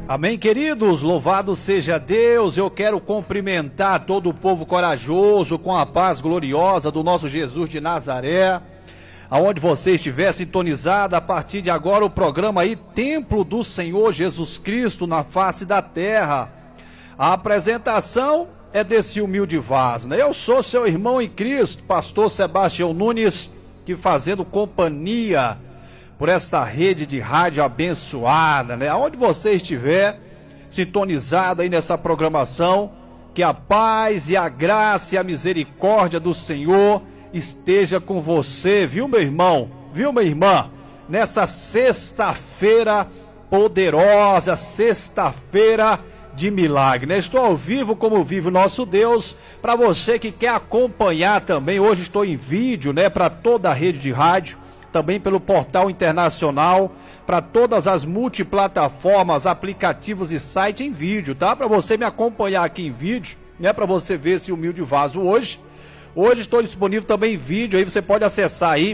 Amém, queridos? Louvado seja Deus. Eu quero cumprimentar todo o povo corajoso com a paz gloriosa do nosso Jesus de Nazaré. Aonde você estiver sintonizado, a partir de agora o programa aí, Templo do Senhor Jesus Cristo na face da terra. A apresentação é desse humilde vaso, né? Eu sou seu irmão em Cristo, pastor Sebastião Nunes, que fazendo companhia por essa rede de rádio abençoada, né? Aonde você estiver sintonizado aí nessa programação, que a paz e a graça e a misericórdia do Senhor esteja com você, viu, meu irmão? Viu, minha irmã? Nessa sexta-feira poderosa, sexta-feira de milagre, né? Estou ao vivo como vive o nosso Deus. Para você que quer acompanhar também, hoje estou em vídeo, né? Para toda a rede de rádio, também pelo portal internacional, para todas as multiplataformas, aplicativos e site em vídeo, tá? Para você me acompanhar aqui em vídeo, né? Para você ver esse humilde vaso hoje. Hoje estou disponível também em vídeo, aí você pode acessar aí,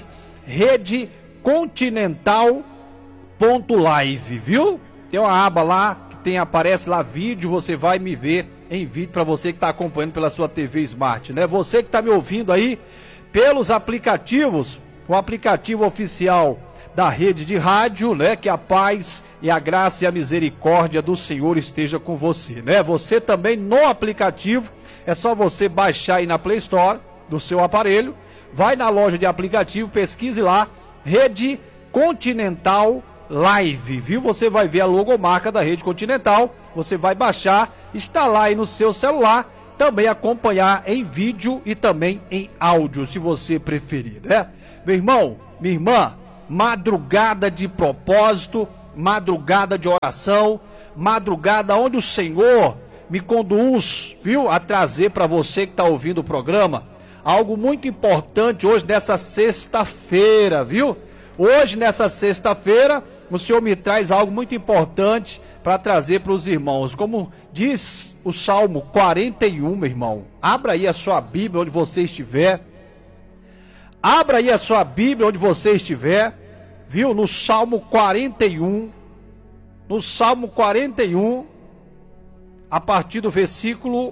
redecontinental.live, viu? Tem uma aba lá, que aparece lá vídeo, você vai me ver em vídeo, para você que está acompanhando pela sua TV Smart, né? Você que está me ouvindo aí pelos aplicativos, o aplicativo oficial da rede de rádio, né? Que a paz e a graça e a misericórdia do Senhor esteja com você, né? Você também no aplicativo, é só você baixar aí na Play Store do seu aparelho, vai na loja de aplicativo, pesquise lá, Rede Continental Live, viu? Você vai ver a logomarca da Rede Continental, você vai baixar, instalar aí no seu celular, também acompanhar em vídeo e também em áudio, se você preferir, né? Meu irmão, minha irmã, madrugada de propósito, madrugada de oração, madrugada onde o Senhor me conduz, viu, a trazer para você que está ouvindo o programa, algo muito importante hoje nessa sexta-feira, viu? Hoje, nessa sexta-feira, o Senhor me traz algo muito importante para trazer para os irmãos, como diz o Salmo 41, meu irmão. Abra aí a sua Bíblia onde você estiver. Abra aí a sua Bíblia onde você estiver, viu? No Salmo 41, no Salmo 41, a partir do versículo,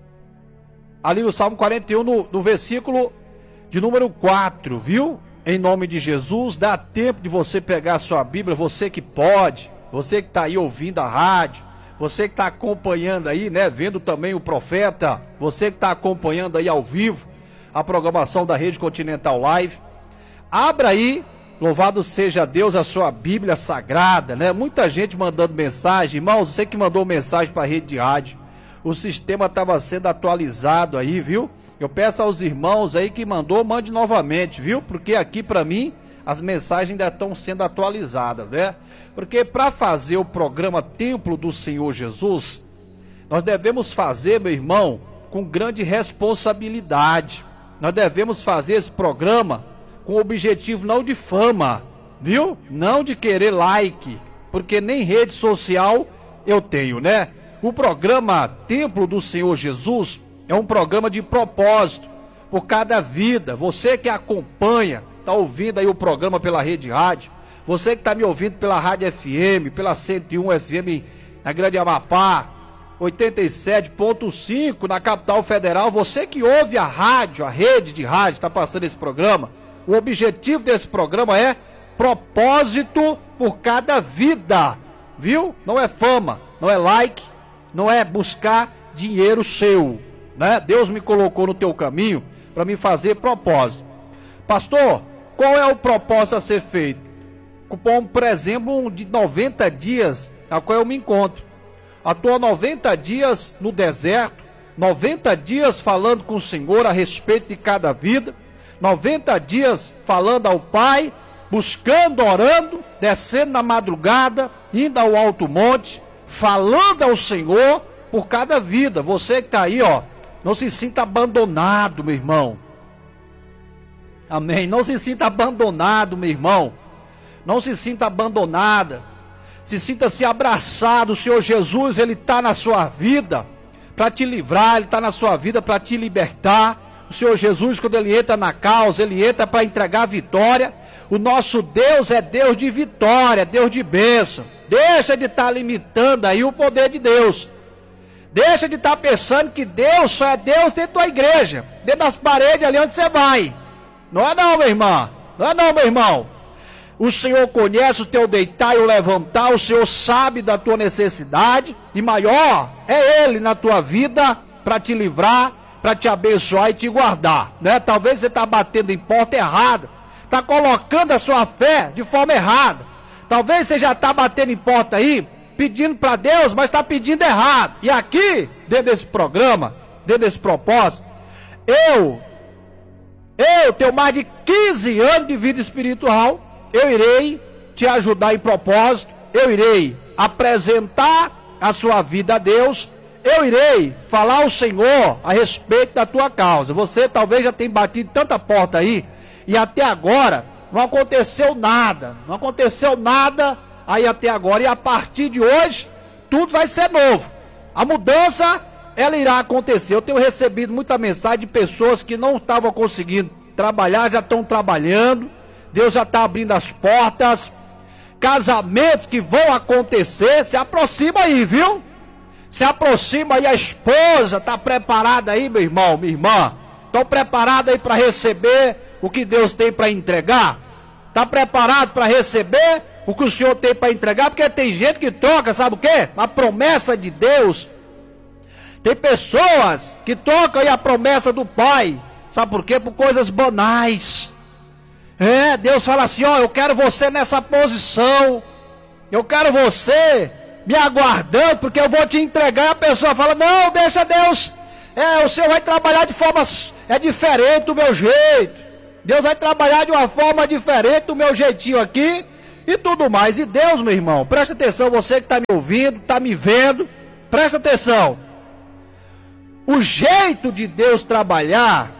ali no Salmo 41, no versículo de número 4, viu? Em nome de Jesus, dá tempo de você pegar a sua Bíblia, você que pode, você que está aí ouvindo a rádio, você que está acompanhando aí, né? Vendo também o profeta, você que está acompanhando aí ao vivo a programação da Rede Continental Live. Abra aí, louvado seja Deus, a sua Bíblia Sagrada, né? Muita gente mandando mensagem, irmãos, você que mandou mensagem para a rede de rádio, o sistema estava sendo atualizado aí, viu? Eu peço aos irmãos aí que mandou, mande novamente, viu? Porque aqui para mim as mensagens ainda estão sendo atualizadas, né? Porque para fazer o programa Templo do Senhor Jesus, nós devemos fazer, meu irmão, com grande responsabilidade. Nós devemos fazer esse programa com o objetivo não de fama, viu? Não de querer like, porque nem rede social eu tenho, né? O programa Templo do Senhor Jesus é um programa de propósito por cada vida. Você que acompanha, está ouvindo aí o programa pela rede rádio, você que está me ouvindo pela rádio FM, pela 101 FM na Grande Amapá, 87.5 na Capital Federal, você que ouve a rádio, a rede de rádio, está passando esse programa, o objetivo desse programa é propósito por cada vida, viu? Não é fama, não é like, não é buscar dinheiro seu, né? Deus me colocou no teu caminho para me fazer propósito. Pastor, qual é o propósito a ser feito? Por exemplo, um de 90 dias, a qual eu me encontro. Estou 90 dias no deserto, 90 dias falando com o Senhor a respeito de cada vida, 90 dias falando ao Pai, buscando, orando, descendo na madrugada, indo ao alto monte, falando ao Senhor por cada vida. Você que está aí, ó, não se sinta abandonado, meu irmão. Amém. Não se sinta abandonado, meu irmão. Não se sinta abandonada. Se sinta-se abraçado. O Senhor Jesus, Ele está na sua vida para te livrar, Ele está na sua vida para te libertar. O Senhor Jesus, quando Ele entra na causa, Ele entra para entregar a vitória. O nosso Deus é Deus de vitória, Deus de bênção. Deixa de estar limitando aí o poder de Deus. Deixa de estar pensando que Deus só é Deus dentro da igreja, dentro das paredes ali onde você vai. Não é não, minha irmã. Não é não, meu irmão. O Senhor conhece o teu deitar e o levantar. O Senhor sabe da tua necessidade. E maior é Ele na tua vida para te livrar, para te abençoar e te guardar, né? Talvez você está batendo em porta errada, está colocando a sua fé de forma errada. Talvez você já está batendo em porta aí, pedindo para Deus, mas está pedindo errado. E aqui, dentro desse programa, dentro desse propósito, eu tenho mais de 15 anos de vida espiritual. Eu irei te ajudar em propósito, eu irei apresentar a sua vida a Deus, eu irei falar ao Senhor a respeito da tua causa. Você talvez já tenha batido tanta porta aí, e até agora não aconteceu nada aí até agora, e a partir de hoje, tudo vai ser novo. A mudança, ela irá acontecer. Eu tenho recebido muita mensagem de pessoas que não estavam conseguindo trabalhar, já estão trabalhando. Deus já está abrindo as portas. Casamentos que vão acontecer, se aproxima aí, viu? Se aproxima aí, a esposa está preparada aí, meu irmão, minha irmã. Estão preparados aí para receber o que Deus tem para entregar? Está preparado para receber o que o Senhor tem para entregar? Porque tem gente que toca, sabe o quê? A promessa de Deus. Tem pessoas que tocam aí a promessa do Pai. Sabe por quê? Por coisas banais. Deus fala assim, ó, eu quero você nessa posição, eu quero você me aguardando, porque eu vou te entregar. E a pessoa fala, não, deixa Deus, o Senhor vai trabalhar de forma diferente do meu jeito, Deus vai trabalhar de uma forma diferente do meu jeitinho aqui, e tudo mais. E Deus, meu irmão, presta atenção, você que está me ouvindo, está me vendo, presta atenção, o jeito de Deus trabalhar,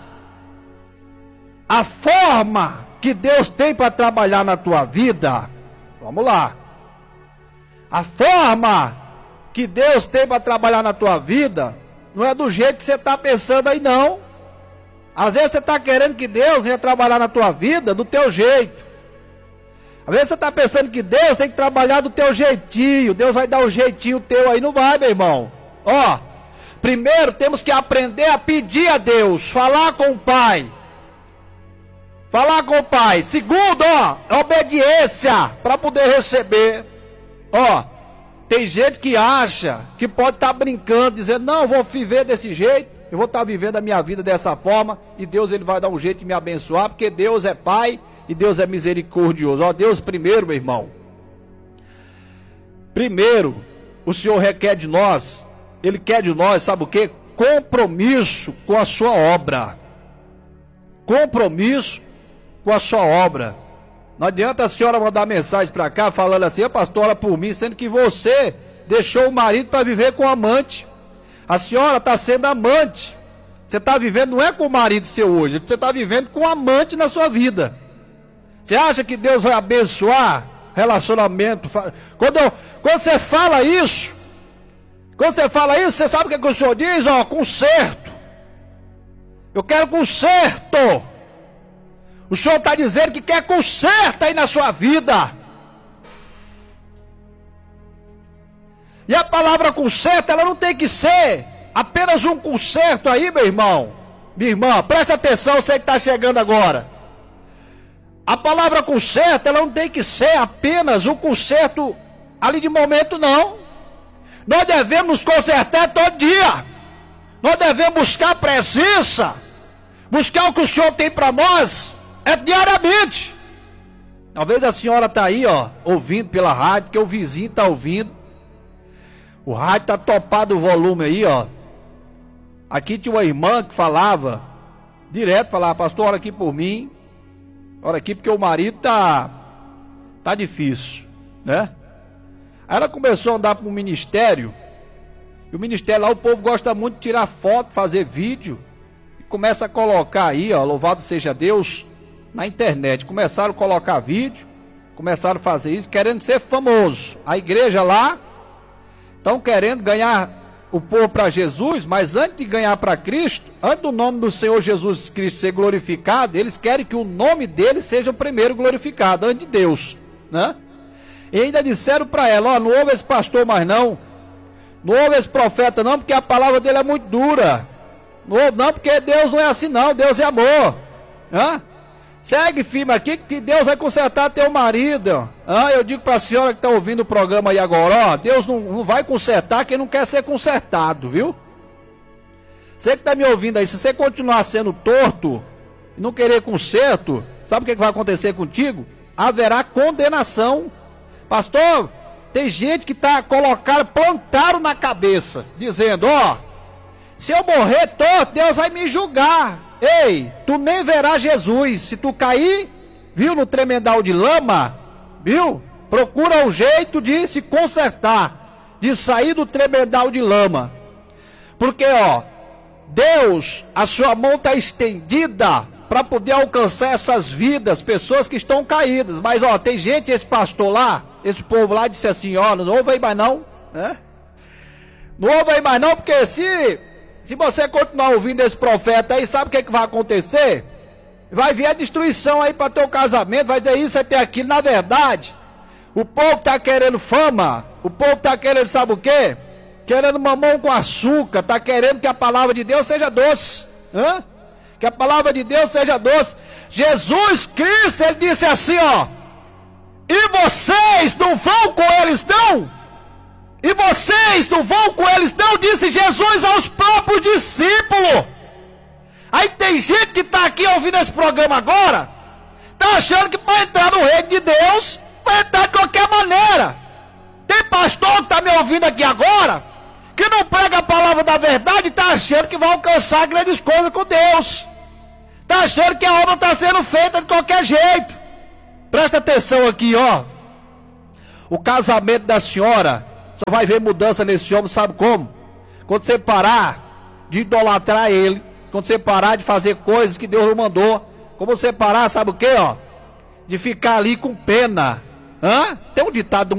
a forma que Deus tem para trabalhar na tua vida, vamos lá, a forma que Deus tem para trabalhar na tua vida, não é do jeito que você está pensando aí não. Às vezes você está querendo que Deus venha trabalhar na tua vida do teu jeito. Às vezes você está pensando que Deus tem que trabalhar do teu jeitinho, Deus vai dar um jeitinho teu aí, não vai, meu irmão. Ó, primeiro temos que aprender a pedir a Deus, falar com o Pai. Falar com o Pai. Segundo, obediência para poder receber. Tem gente que acha que pode estar brincando, dizendo, não, eu vou viver desse jeito, eu vou estar vivendo a minha vida dessa forma, e Deus ele vai dar um jeito de me abençoar, porque Deus é Pai e Deus é misericordioso. Deus primeiro, meu irmão. Primeiro, o Senhor requer de nós, Ele quer de nós, sabe o quê? Compromisso com a sua obra. Compromisso com a sua obra. Não adianta a senhora mandar mensagem para cá falando assim, pastor, ora por mim, sendo que você deixou o marido para viver com o amante. A senhora está sendo amante. Você está vivendo, não é com o marido seu hoje, você está vivendo com o amante na sua vida. Você acha que Deus vai abençoar relacionamento? Quando você fala isso, você sabe o que o Senhor diz? Conserto. Eu quero conserto. O Senhor está dizendo que quer conserto aí na sua vida. E a palavra conserto, ela não tem que ser apenas um conserto aí, meu irmão. Minha irmã, presta atenção, você que está chegando agora. A palavra conserto, ela não tem que ser apenas um conserto ali de momento, não. Nós devemos nos consertar todo dia. Nós devemos buscar a presença, buscar o que o Senhor tem para nós. Diariamente. Talvez a senhora está aí, ouvindo pela rádio, porque o vizinho está ouvindo. O rádio está topado o volume aí, Aqui tinha uma irmã que falava, pastor, ora aqui por mim. Ora aqui porque o marido tá difícil, né? Aí ela começou a andar para o ministério. E o ministério lá, o povo gosta muito de tirar foto, fazer vídeo. E começa a colocar aí, louvado seja Deus, na internet. Começaram a colocar vídeo, começaram a fazer isso, querendo ser famoso. A igreja lá, estão querendo ganhar o povo para Jesus, mas antes de ganhar para Cristo, antes do nome do Senhor Jesus Cristo ser glorificado, eles querem que o nome dele seja o primeiro glorificado, antes de Deus, né? E ainda disseram para ela, ó, não ouve esse pastor mais não ouve esse profeta não, porque a palavra dele é muito dura, não ouve não, porque Deus não é assim não, Deus é amor, né? Segue firme aqui que Deus vai consertar teu marido. Eu digo para a senhora que está ouvindo o programa aí agora, ó, Deus não vai consertar quem não quer ser consertado, viu? Você que está me ouvindo aí, se você continuar sendo torto e não querer conserto, sabe o que vai acontecer contigo? Haverá condenação. Pastor, tem gente que está colocando, plantaram na cabeça, dizendo, ó, se eu morrer torto, Deus vai me julgar. Ei, tu nem verás Jesus. Se tu cair, viu, no tremedal de lama, viu? Procura um jeito de se consertar, de sair do tremedal de lama. Porque, ó, Deus, a sua mão está estendida para poder alcançar essas vidas, pessoas que estão caídas. Mas, ó, tem gente, esse pastor lá, esse povo lá disse assim, ó, não ouve aí mais não, né? Não ouve aí mais não, porque se você continuar ouvindo esse profeta aí, sabe o que vai acontecer? Vai vir a destruição aí para teu casamento, vai ter isso, vai ter aquilo. Na verdade, o povo está querendo fama, o povo está querendo, sabe o quê? Querendo mamão com açúcar, está querendo que a palavra de Deus seja doce, que a palavra de Deus seja doce. Jesus Cristo, ele disse assim, ó, e vocês não vão com eles não? E vocês não vão com eles não, disse Jesus aos próprios discípulos. Aí tem gente que está aqui ouvindo esse programa agora, está achando que para entrar no reino de Deus, vai entrar de qualquer maneira. Tem pastor que está me ouvindo aqui agora, que não prega a palavra da verdade, está achando que vai alcançar grandes coisas com Deus. Está achando que a obra está sendo feita de qualquer jeito. Presta atenção aqui, ó. O casamento da senhora, só vai ver mudança nesse homem, sabe como? Quando você parar de idolatrar ele, quando você parar de fazer coisas que Deus não mandou, quando você parar, sabe o que, ó? De ficar ali com pena. Tem um ditado